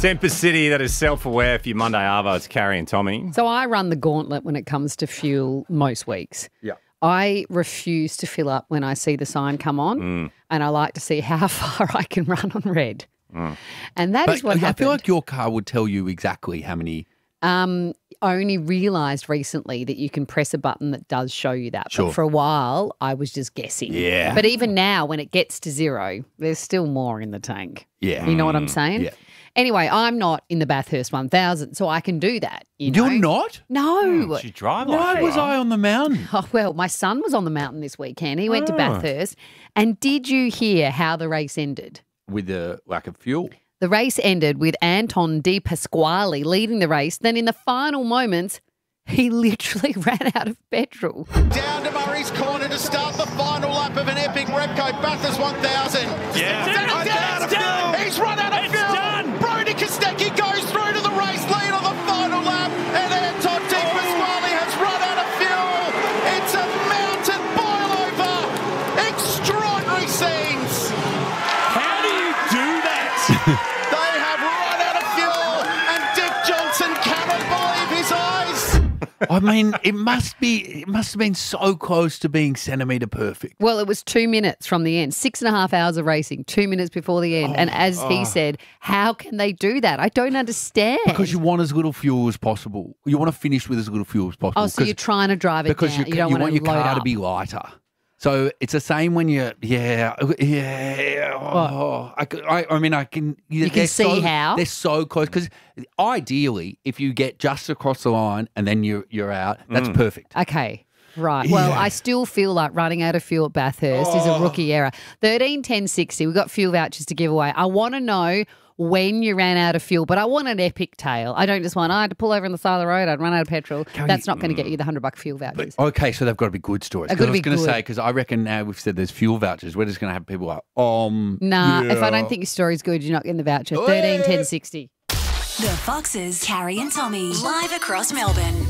Semper City that is self-aware for your Monday Arvo. It's Carrie and Tommy. So I run the gauntlet when it comes to fuel most weeks. Yeah. I refuse to fill up when I see the sign come on, and I like to see how far I can run on red. And that is what I happened. feel like your car would tell you exactly how many. Only realised recently that you can press a button that does show you that. Sure. But for a while, I was just guessing. Yeah. But even now, when it gets to 0, there's still more in the tank. Yeah. You know what I'm saying? Yeah. Anyway, I'm not in the Bathurst 1000, so I can do that. You're not? No. You drive like Why you was are. I on the mountain? Oh, well, my son was on the mountain this weekend. He went to Bathurst. And did you hear how the race ended? With the lack of fuel. The race ended with Anton De Pasquale leading the race. Then in the final moments, he literally ran out of petrol. Down to Murray's Corner to start the final lap of an epic Repco Bathurst 1000. Yeah. He's run out of fuel. Done. Brody Kostecki goes through to the race lead on the final lap, and Anton De Pasquale has run out of fuel. It's a mountain boil over. Extraordinary scenes. How do you do that? They have run out of fuel, and Dick Johnson cannot believe his eyes. I mean, it must have been so close to being centimetre perfect. Well, it was 2 minutes from the end, 6.5 hours of racing, 2 minutes before the end. And as he said, how can they do that? I don't understand. Because you want as little fuel as possible. You want to finish with as little fuel as possible. Oh, so you're trying to drive it because down. you don't want your load car up. to be lighter. So it's the same when you're, I mean, I can. You can see how? They're so close because ideally, if you get just across the line and then you're out, that's perfect. Okay. Right. Well, Yeah. I still feel like running out of fuel at Bathurst is a rookie error. 13 10 60. We've got fuel vouchers to give away. I want to know when you ran out of fuel, but I want an epic tale. I don't just want, I had to pull over on the side of the road, I'd run out of petrol. That's not going to get you the $100 fuel vouchers. Okay, so they've got to be good stories. They've got to I was be going to good. say, because I reckon now we've said there's fuel vouchers, we're just going to have people like, Nah, if I yeah. don't think your story's good, you're not getting the voucher. 13 10 60. The Foxes, Carrie and Tommy, live across Melbourne.